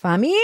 ¡Familia!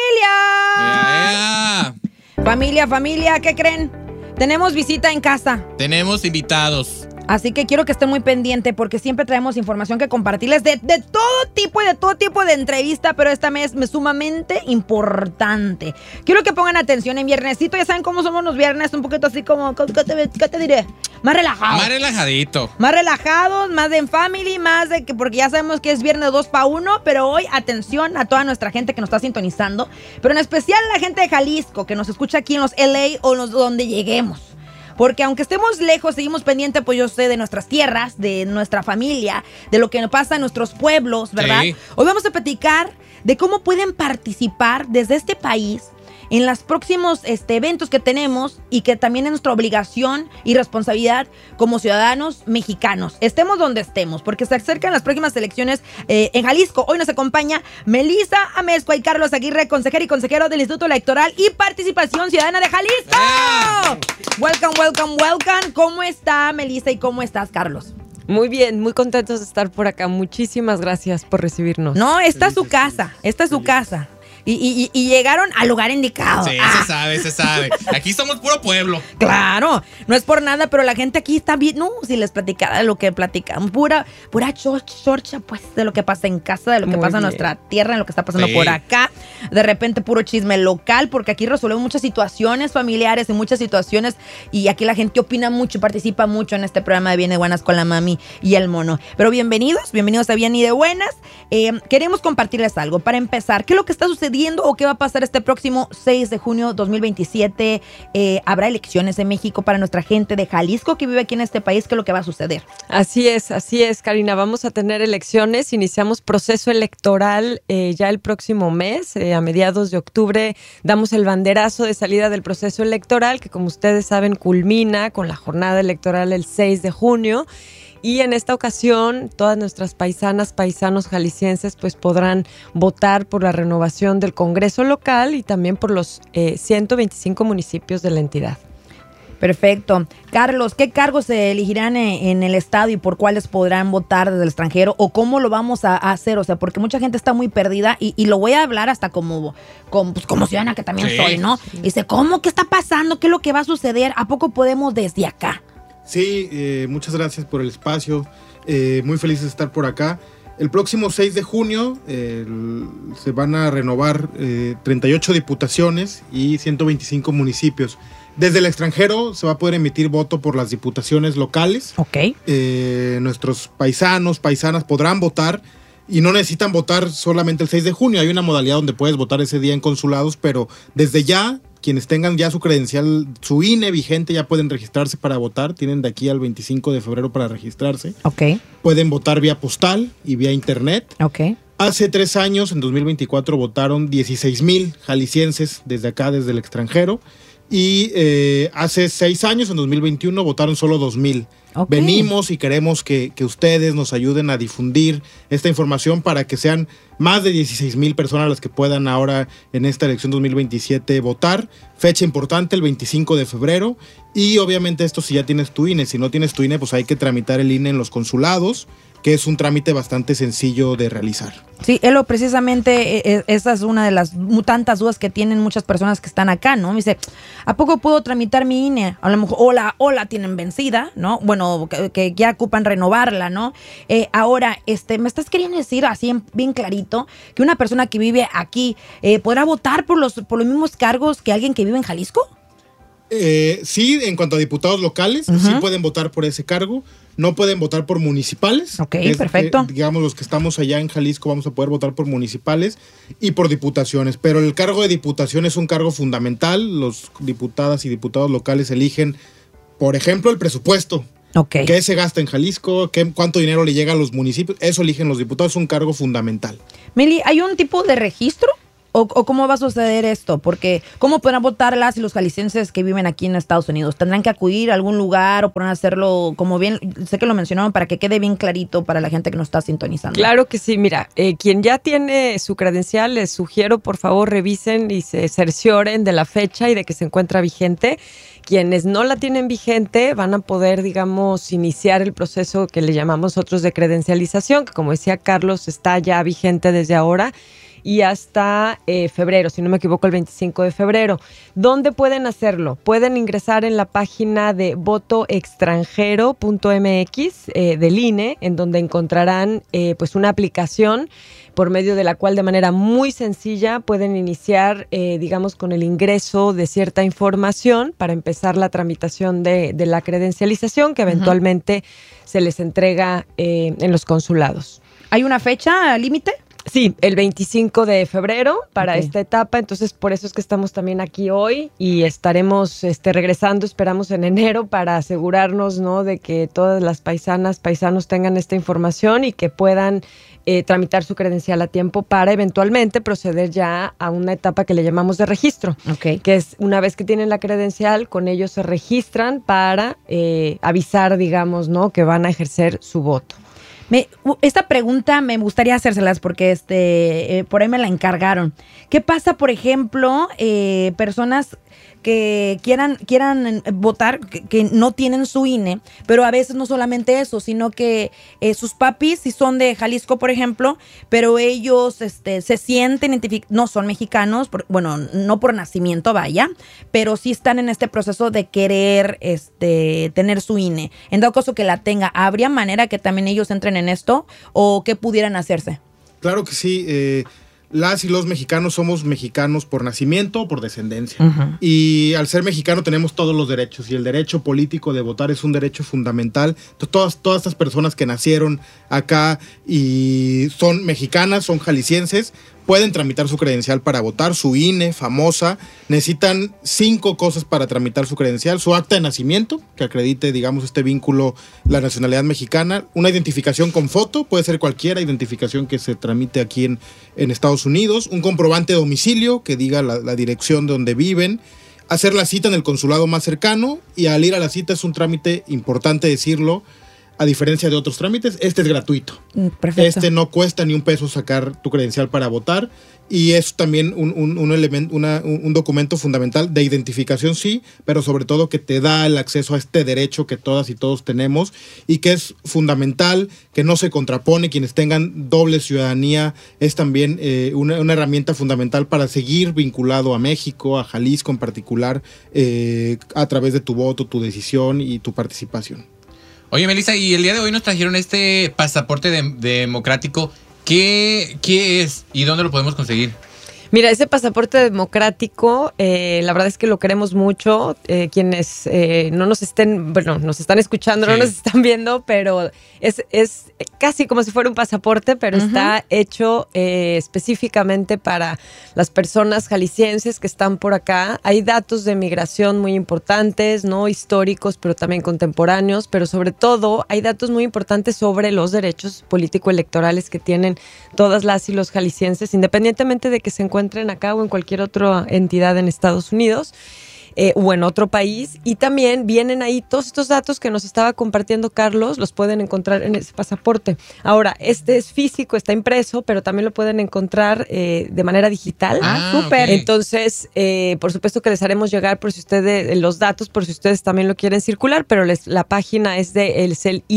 ¡Ea! Familia, ¿qué creen? Tenemos visita en casa. Tenemos invitados. Así que quiero que estén muy pendientes porque siempre traemos información que compartirles de todo tipo de entrevista, pero esta mes es sumamente importante. Quiero que pongan atención en viernesito. Ya saben cómo somos los viernes, un poquito así como, ¿qué te diré? Más relajados. Más relajadito. Más relajados, más de en family, más de que, porque ya sabemos que es viernes 2 para 1, pero hoy atención a toda nuestra gente que nos está sintonizando, pero en especial a la gente de Jalisco que nos escucha aquí en los LA o donde lleguemos. Porque aunque estemos lejos, seguimos pendientes, pues yo sé, de nuestras tierras, de nuestra familia, de lo que pasa en nuestros pueblos, ¿verdad? Sí. Hoy vamos a platicar de cómo pueden participar desde este país en los próximos eventos que tenemos y que también es nuestra obligación y responsabilidad como ciudadanos mexicanos. Estemos donde estemos, porque se acercan las próximas elecciones en Jalisco. Hoy nos acompaña Melissa Amezcua y Carlos Aguirre, consejera y consejero del Instituto Electoral y Participación Ciudadana de Jalisco. Welcome. ¿Cómo está Melissa y cómo estás, Carlos? Muy bien, muy contentos de estar por acá. Muchísimas gracias por recibirnos. No, esta es su casa. Y llegaron al lugar indicado. Sí, se sabe. Aquí somos puro pueblo. Claro, no es por nada, pero la gente aquí está bien. No, si les platicara de lo que platicamos, pura chorcha, pues, de lo que pasa en casa, de lo que pasa en nuestra tierra, de lo que está pasando por acá. De repente, puro chisme local, porque aquí resolvemos muchas situaciones familiares y muchas situaciones. Y aquí la gente opina mucho y participa mucho en este programa de Bien y Buenas con la Mami y el Mono. Pero bienvenidos a Bien y de Buenas. Queremos compartirles algo. Para empezar, ¿qué es lo que está sucediendo o qué va a pasar este próximo 6 de junio 2027? Habrá elecciones en México para nuestra gente de Jalisco que vive aquí en este país. ¿Qué es lo que va a suceder? Así es, Karina. Vamos a tener elecciones. Iniciamos proceso electoral ya el próximo mes. A mediados de octubre damos el banderazo de salida del proceso electoral, que como ustedes saben culmina con la jornada electoral el 6 de junio. Y en esta ocasión, todas nuestras paisanos jaliscienses pues podrán votar por la renovación del Congreso local y también por los 125 municipios de la entidad. Perfecto. Carlos, ¿qué cargos se elegirán en el estado y por cuáles podrán votar desde el extranjero? ¿O cómo lo vamos a hacer? O sea, porque mucha gente está muy perdida y lo voy a hablar hasta como ciudadana que también soy, ¿no? Dice, ¿cómo? ¿Qué está pasando? ¿Qué es lo que va a suceder? ¿A poco podemos desde acá? Sí, muchas gracias por el espacio. Muy feliz de estar por acá. El próximo 6 de junio se van a renovar 38 diputaciones y 125 municipios. Desde el extranjero se va a poder emitir voto por las diputaciones locales. Ok. Nuestros paisanas podrán votar y no necesitan votar solamente el 6 de junio. Hay una modalidad donde puedes votar ese día en consulados, pero desde ya, quienes tengan ya su credencial, su INE vigente, ya pueden registrarse para votar. Tienen de aquí al 25 de febrero para registrarse. Ok. Pueden votar vía postal y vía internet. Ok. Hace 3 años, en 2024, votaron 16,000 jaliscienses desde acá, desde el extranjero. Y hace 6 años, en 2021, votaron solo 2,000. Okay. Venimos y queremos que ustedes nos ayuden a difundir esta información para que sean más de 16,000 personas las que puedan ahora en esta elección 2027 votar. Fecha importante, el 25 de febrero. Y obviamente esto si ya tienes tu INE. Si no tienes tu INE, pues hay que tramitar el INE en los consulados, que es un trámite bastante sencillo de realizar. Sí, Elo, precisamente esa es una de las tantas dudas que tienen muchas personas que están acá, ¿no? Me dice, ¿a poco puedo tramitar mi INE? A lo mejor o la tienen vencida, ¿no? Bueno, que ya ocupan renovarla, ¿no? Ahora, me estás queriendo decir así bien clarito que una persona que vive aquí podrá votar por los mismos cargos que alguien que vive en Jalisco. Sí, en cuanto a diputados locales, sí pueden votar por ese cargo. No pueden votar por municipales. Ok, perfecto. Digamos, los que estamos allá en Jalisco vamos a poder votar por municipales y por diputaciones. Pero el cargo de diputación es un cargo fundamental. Los diputadas y diputados locales eligen, por ejemplo, el presupuesto. Okay. ¿Qué se gasta en Jalisco? ¿Cuánto dinero le llega a los municipios? Eso eligen los diputados, es un cargo fundamental. Meli, ¿hay un tipo de registro? ¿O cómo va a suceder esto? Porque ¿cómo podrán votar las y los jaliscienses que viven aquí en Estados Unidos? ¿Tendrán que acudir a algún lugar o podrán hacerlo como bien? Sé que lo mencionaron para que quede bien clarito para la gente que nos está sintonizando. Claro que sí. Mira, quien ya tiene su credencial, les sugiero por favor revisen y se cercioren de la fecha y de que se encuentra vigente. Quienes no la tienen vigente van a poder, digamos, iniciar el proceso que le llamamos nosotros de credencialización, que como decía Carlos, está ya vigente desde ahora. y hasta febrero, si no me equivoco, el 25 de febrero. ¿Dónde pueden hacerlo? Pueden ingresar en la página de votoextranjero.mx del INE, en donde encontrarán pues una aplicación por medio de la cual de manera muy sencilla pueden iniciar, digamos, con el ingreso de cierta información para empezar la tramitación de la credencialización que eventualmente se les entrega en los consulados. ¿Hay una fecha límite? Sí, el 25 de febrero para esta etapa, entonces por eso es que estamos también aquí hoy y estaremos regresando, esperamos en enero, para asegurarnos, ¿no?, de que todas las paisanos tengan esta información y que puedan tramitar su credencial a tiempo para eventualmente proceder ya a una etapa que le llamamos de registro, que es una vez que tienen la credencial, con ellos se registran para avisar, digamos, ¿no?, que van a ejercer su voto. Esta pregunta me gustaría hacérselas porque por ahí me la encargaron. ¿Qué pasa, por ejemplo, personas que quieran votar, que no tienen su INE, pero a veces no solamente eso, sino que sus papis, si son de Jalisco, por ejemplo, pero ellos se sienten no son mexicanos, bueno, no por nacimiento, vaya, pero sí están en este proceso de querer tener su INE. En dado caso que la tenga, ¿habría manera que también ellos entren en esto o qué pudieran hacerse? Claro que sí. Las y los mexicanos somos mexicanos por nacimiento o por descendencia. Y al ser mexicano tenemos todos los derechos, y el derecho político de votar es un derecho fundamental. Entonces, todas estas personas que nacieron acá y son mexicanas, son jaliscienses, pueden tramitar su credencial para votar, su INE famosa. Necesitan 5 cosas para tramitar su credencial: su acta de nacimiento, que acredite, digamos, este vínculo, la nacionalidad mexicana; una identificación con foto, puede ser cualquier identificación que se tramite aquí en Estados Unidos; un comprobante de domicilio, que diga la dirección de donde viven; hacer la cita en el consulado más cercano, y al ir a la cita es un trámite importante decirlo, a diferencia de otros trámites, es gratuito. Perfecto. No cuesta ni un peso sacar tu credencial para votar, y es también un documento fundamental de identificación, sí, pero sobre todo que te da el acceso a este derecho que todas y todos tenemos, y que es fundamental, que no se contrapone. Quienes tengan doble ciudadanía es también una herramienta fundamental para seguir vinculado a México, a Jalisco en particular, a través de tu voto, tu decisión y tu participación. Oye, Melissa, y el día de hoy nos trajeron este pasaporte democrático. ¿Qué es y dónde lo podemos conseguir? Mira, ese pasaporte democrático, la verdad es que lo queremos mucho. Quienes no nos estén, bueno, nos están escuchando, sí, no nos están viendo, pero es casi como si fuera un pasaporte, pero está hecho específicamente para las personas jaliscienses que están por acá. Hay datos de migración muy importantes, no históricos, pero también contemporáneos, pero sobre todo hay datos muy importantes sobre los derechos político-electorales que tienen todas las y los jaliscienses, independientemente de que se encuentren acá o en cualquier otra entidad en Estados Unidos o en otro país. Y también vienen ahí todos estos datos que nos estaba compartiendo Carlos, los pueden encontrar en ese pasaporte. Ahora, este es físico, está impreso, pero también lo pueden encontrar de manera digital. Súper. Okay. Entonces, por supuesto que les haremos llegar por si ustedes los datos, por si ustedes también lo quieren circular, pero la página es el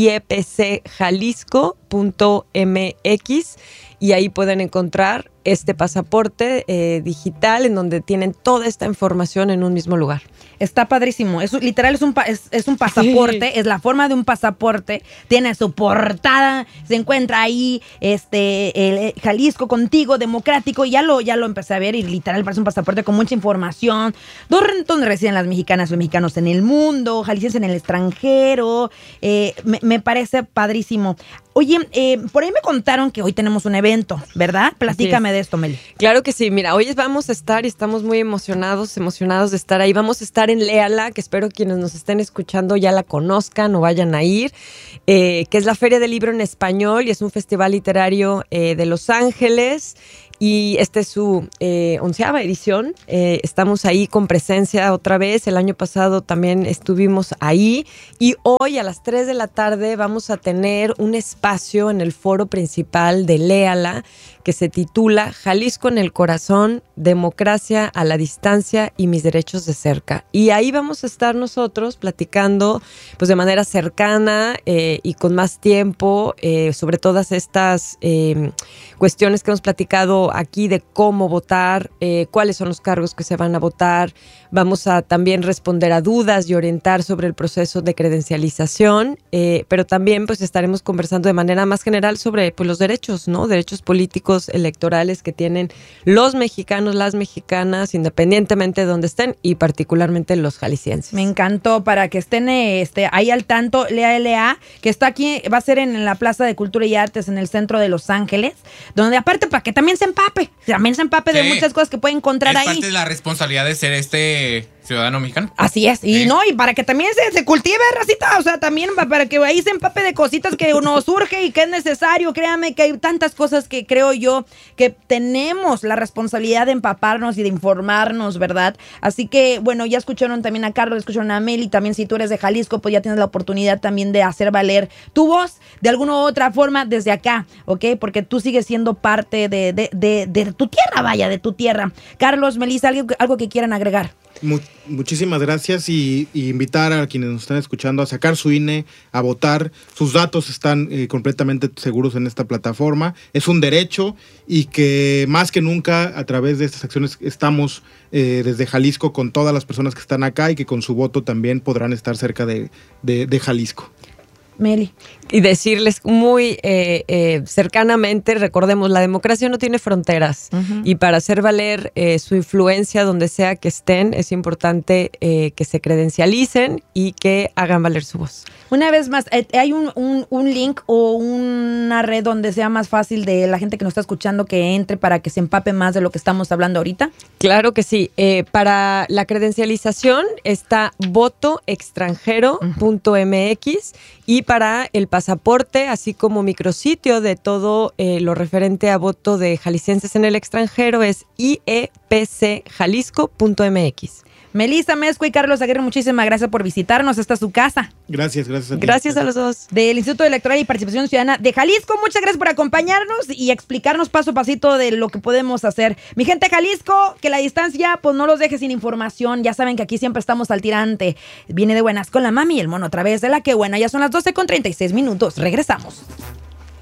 iepcjalisco.mx, y ahí pueden encontrar este pasaporte digital en donde tienen toda esta información en un mismo lugar. Está padrísimo. Literal es un pasaporte, sí, es la forma de un pasaporte. Tiene su portada, se encuentra ahí el Jalisco contigo, democrático. Ya lo empecé a ver y literal parece un pasaporte con mucha información. ¿Dónde residen las mexicanas o mexicanos en el mundo? Jaliscienses en el extranjero. Me parece padrísimo. Oye, por ahí me contaron que hoy tenemos un evento, ¿verdad? Platícame de esto, Meli. Claro que sí. Mira, hoy vamos a estar y estamos muy emocionados de estar ahí. Vamos a estar en Léala, que espero quienes nos estén escuchando ya la conozcan o vayan a ir, que es la Feria del Libro en Español y es un festival literario de Los Ángeles. Y esta es su 11ª edición. Estamos ahí con presencia otra vez. El año pasado también estuvimos ahí. Y hoy a las 3 de la tarde vamos a tener un espacio en el foro principal de Léala, que se titula Jalisco en el corazón, democracia a la distancia y mis derechos de cerca. Y ahí vamos a estar nosotros platicando pues de manera cercana y con más tiempo sobre todas estas cuestiones que hemos platicado aquí de cómo votar, cuáles son los cargos que se van a votar. Vamos a también responder a dudas y orientar sobre el proceso de credencialización, pero también pues estaremos conversando de manera más general sobre pues, los derechos, ¿no? Derechos políticos, electorales que tienen los mexicanos, las mexicanas, independientemente de donde estén y particularmente los jaliscienses. Me encantó, para que estén ahí al tanto, Lea L.A., que está aquí, va a ser en la Plaza de Cultura y Artes en el centro de Los Ángeles, donde aparte para que también se empape de muchas cosas que puede encontrar ahí. Es parte de la responsabilidad de ser ciudadano mexicano. Así es, y no, y para que también se cultive, racita, o sea, también para que ahí se empape de cositas que uno surge y que es necesario. Créame que hay tantas cosas que creo yo que tenemos la responsabilidad de empaparnos y de informarnos, ¿verdad? Así que, bueno, ya escucharon también a Carlos, escucharon a Meli, también si tú eres de Jalisco, pues ya tienes la oportunidad también de hacer valer tu voz de alguna u otra forma desde acá, ¿ok? Porque tú sigues siendo parte de tu tierra, vaya, de tu tierra. Carlos, Melissa, algo que quieran agregar. Muchísimas gracias y invitar a quienes nos están escuchando a sacar su INE, a votar. Sus datos están completamente seguros en esta plataforma. Es un derecho y que más que nunca a través de estas acciones estamos desde Jalisco con todas las personas que están acá y que con su voto también podrán estar cerca de Jalisco. Meli. Y decirles muy cercanamente, recordemos, la democracia no tiene fronteras. Uh-huh. Y para hacer valer su influencia donde sea que estén, es importante que se credencialicen y que hagan valer su voz. Una vez más, ¿hay un link o una red donde sea más fácil de la gente que nos está escuchando que entre para que se empape más de lo que estamos hablando ahorita? Claro que sí. Para la credencialización está votoextranjero.mx y para el pasaporte, así como micrositio de todo lo referente a voto de jaliscienses en el extranjero, es iepcjalisco.mx. Melissa Mezcua y Carlos Aguirre, muchísimas gracias por visitarnos. Esta es su casa. Gracias a ti. Gracias a los dos. Del Instituto Electoral y Participación Ciudadana de Jalisco, muchas gracias por acompañarnos y explicarnos paso a pasito de lo que podemos hacer. Mi gente de Jalisco, que la distancia pues no los deje sin información. Ya saben que aquí siempre estamos al tirante. Viene de buenas con la mami y el mono otra vez de la que buena. Ya son las 12:36. Regresamos.